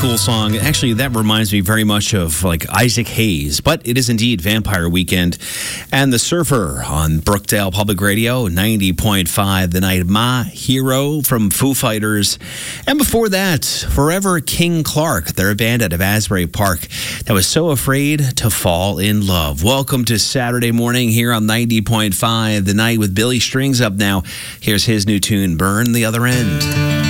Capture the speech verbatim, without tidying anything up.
cool song. Actually, that reminds me very much of like Isaac Hayes, but it is indeed Vampire Weekend and The Surfer on Brookdale Public Radio, ninety point five The Night. My Hero from Foo Fighters. And before that, Forever King Clark. They're a band out of Asbury Park that was so afraid to fall in love. Welcome to Saturday morning here on ninety point five The Night with Billy Strings up now. Here's his new tune, Burn the Other End.